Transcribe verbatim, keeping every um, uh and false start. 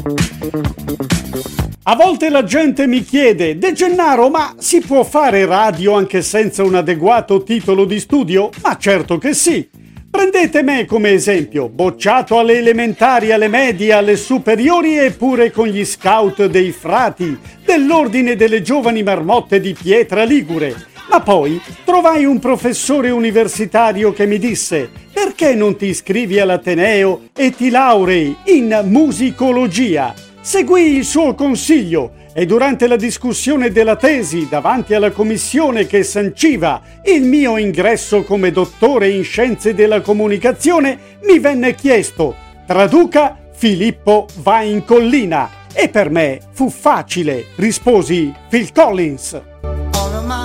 A volte la gente mi chiede: De Gennaro, ma si può fare radio anche senza un adeguato titolo di studio? Ma certo che sì! Prendete me come esempio, bocciato alle elementari, alle medie, alle superiori e pure con gli scout dei frati, dell'ordine delle giovani marmotte di Pietra Ligure. Ma poi trovai un professore universitario che mi disse: perché non ti iscrivi all'Ateneo e ti laurei in musicologia? Seguì il suo consiglio e durante la discussione della tesi davanti alla commissione che sanciva il mio ingresso come dottore in scienze della comunicazione mi venne chiesto: traduca Filippo va in collina. E per me fu facile, risposi Phil Collins.